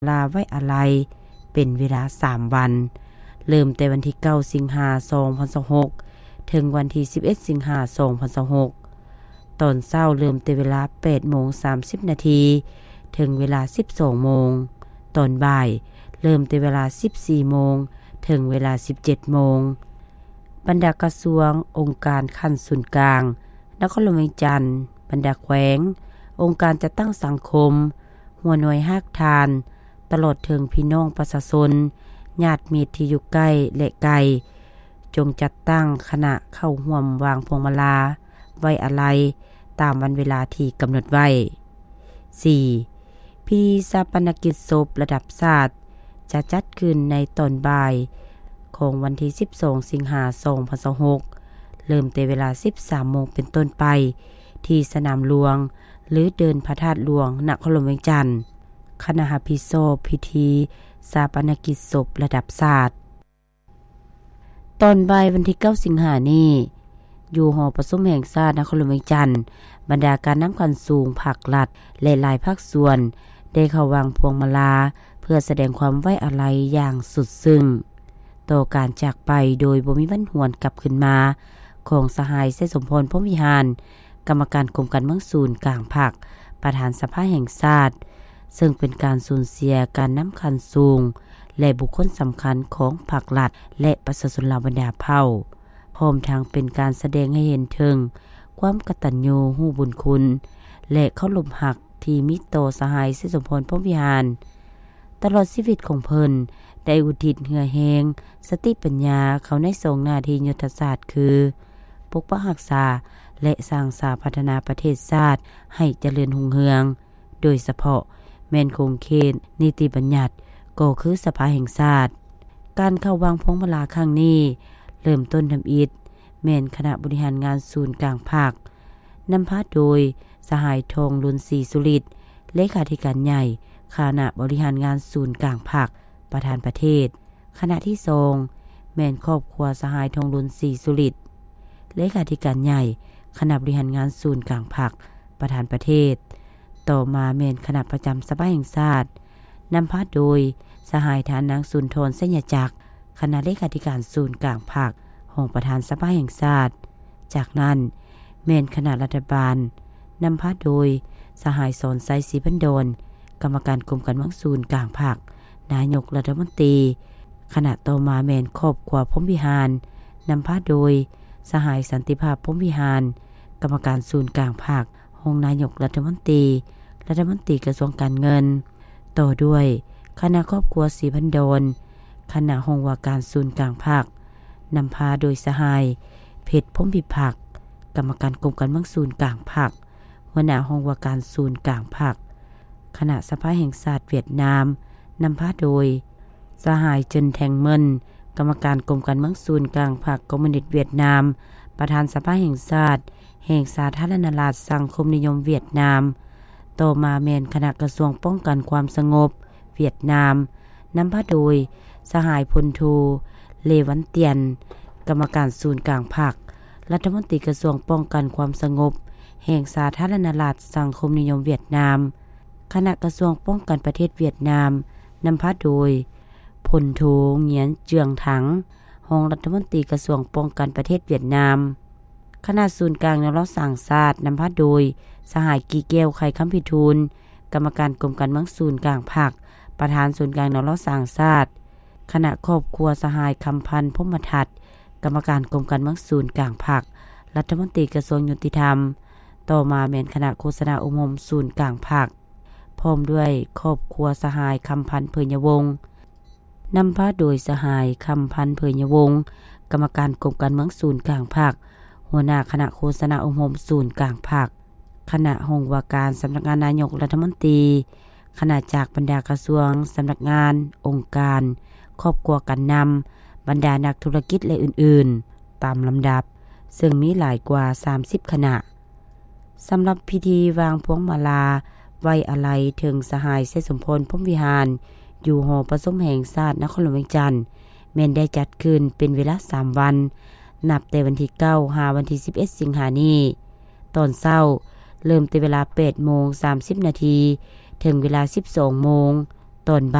ลาไว้อาลัยเป็นเวลา3วันเริ่มแต่วันที่9สิงหาคม2026ถึงวันที่11สิงหาคม2026ตอนเช้าเริ่มแต่เวลา 8:30 นถึงเวลา 12:00 นตอนบ่ายเริ่มแต่เวลา 14:00 นถึงเวลา 17:00 นบรรดากระทรวงองค์การขั้นศูนย์กลางนครหลวงเวียงจันทน์บรรดาแขวงองค์การจัดตั้งสังคมหัวหน่วยภาคทานตลอดถึงพี่น้องประชาชนญาติมิตรที่อยู่ใกล้และไกลจงจัดตั้งคณะเข้าร่วมวางพวงมาลาไว้อาลัยตามวันเวลาที่กำหนดไว้ 4. พิธีชาปนกิจศพระดับชาติจะจัดขึ้นในตอนบ่ายของวันที่12สิงหาคม2026เริ่มแต่เวลา 13:00 นเป็นต้นไปที่สนามหลวงหรือเดินพระธาตุหลวงนครหลวงเวียงจันทน์คณะรับผิดชอบพิธีชาปนกิจศพระดับชาติตอนบ่ายวันที่9สิงหาคมนี้อยู่หอประชุมแห่งชาตินครหลวงเวียงจันทน์บรรดาการนำคันสูงภาครัฐและหลายภาคส่วนได้เข้าวางพวงมาลาเพื่อแสดงความไว้อาลัยอย่างสุดซึ้งต่อการจากไปโดยบ่มีวันหวนกลับขึ้นมาของสหายเสสมพรพรหมวิหารกรรมการกรมการเมืองศูนย์กลางภาคประธานสภาแห่งชาติซึ่งเป็นการสูญเสียการนำคันสูงและบุคคลสำคัญของภาครัฐและประชาชนเหล่าบรรดาเผ่าพร้อมทั้งเป็นการแสดงให้เห็นถึงความกตัญญูรู้บุญคุณและเคารพรักที่มีต่อสหายเสสมพรพรหมวิหารตลอดชีวิตของเพิ่นได้อุทิศเหือแหงสติปัญญาเขาในทรงหน้าที่ยุทธศาสตร์คือปกปักรักษาและสร้างสาพัฒนาประเทศชาติให้เจริญรุ่งเรืองโดยเฉพาะแม่นคงเขตนิติบัญญัติก็คือสภาแห่งชาติการเข้าวางพวงมาลาครั้งนี้เริ่มต้นทำอิฐแม่นคณะบริหารงานศูนย์กลางภาคนำพาโดยสหายทองลุนศรีสุริตเลขาธิการใหญ่คณะบริหารงานศูนย์กลางภาคประธานประเทศคณะที่2แม่นครอบครัวสหายทองลุนศรีสุริตเลขาธิการใหญ่คณะบริหารงานศูนย์กลางภาคประธานประเทศต่อมาแม่นคณะประจำสภาแห่งชาตินำพาโดยสหายฐานนางสุนทรเส้นยจักรคณะเลขาธิการศูนย์กลางภาคของประธานสภาแห่งชาติจากนั้นแม่นคณะรัฐบาลนำพาโดยสหายสอนไซศรีพันดรกรรมการกรมการเมืองศูนย์กลางภาคนายกรัฐมนตรีคณะต่อมาแม่นครอบครัวพรหมวิหารนำพาโดยสหายสันติภาพพรหมวิหารกรรมการศูนย์กลางภาครองนายกรัฐมนตรีรัฐมนตรีกระทรวงการเงินต่อด้วยคณะครอบครัวศรีพันดรคณะรองว่าการศูนย์กลางภาคนำพาโดยสหายเพชรพรหมพิพักษ์กรรมการกรมการเมืองศูนย์กลางภาคหัวหน้ารองว่าการศูนย์กลางภาคคณะสภาแห่งชาติเวียดนามนำพาโดยสหายเจินแทงเมินกรรมการกรมการเมืองศูนย์กลางภาคคอมมิวนิสต์เวียดนามประธานสภาแห่งชาติแห่งสาธารณรัฐสังคมนิยมเวียดนามต่อมาแม่นคณะกระทรวงป้องกันความสงบเวียดนามนำพาโดยสหายพลโทเลวันเตียนกรรมการศูนย์กลางภาครัฐมนตรีกระทรวงป้องกันความสงบแห่งสาธารณรัฐสังคมนิยมเวียดนามคณะกระทรวงป้องกันประเทศเวียดนามนำพาโดยพลโทเหงียนเจืองถังรองรัฐมนตรีกระทรวงป้องกันประเทศเวียดนามคณะศูนย์กลางแนวร่วมสร้างชาตินำพาโดยสหายกีแก้วไข่คัมพิทูลกรรมการกรมการเมืองศูนย์กลางภาคประธานศูนย์กลางแนวร่วมสร้างชาติคณะครอบครัวสหายคำพันธ์พรหมทัศน์กรรมการกรมการเมืองศูนย์กลางภาครัฐมนตรีกระทรวงยุติธรรมต่อมาแม่นคณะโฆษณาอบรมศูนย์กลางภาคพร้อมด้วยครอบครัวสหายคำพันธ์เผยยวงศ์นำพาโดยสหายคำพันธ์เผยยวงศ์กรรมการกรมการเมืองศูนย์กลางภาคหัวหน้าคณะโฆษณาอบรมศูนย์กลางภาคคณะรองว่าการสำนักงานนายกรัฐมนตรีคณะจากบรรดากระทรวงสำนักงานองค์การครอบครัวกันนำบรรดานักธุรกิจและอื่นๆตามลำดับซึ่งมีหลายกว่า30คณะสำหรับพิธีวางพวงมาลาไว้อาลัยถึงสหายเสสมพรพรหมวิหารอยู่หอประชุมแห่งชาตินครหลวงเวียงจันทน์แม่นได้จัดขึ้นเป็นเวลา3วันนับแต่วันที่9 หาวันที่11สิงหาคมนี้ตอนเช้าเริ่มแต่เวลา 8:30 นถึงเวลา 12:00 นตอน